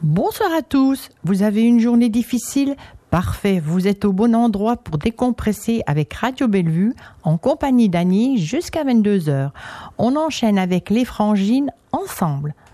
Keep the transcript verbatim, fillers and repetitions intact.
Bonsoir à tous. Vous avez une journée difficile? Parfait, vous êtes au bon endroit pour décompresser avec Radio Bellevue en compagnie d'Annie jusqu'à vingt-deux heures. On enchaîne avec les Frangines ensemble.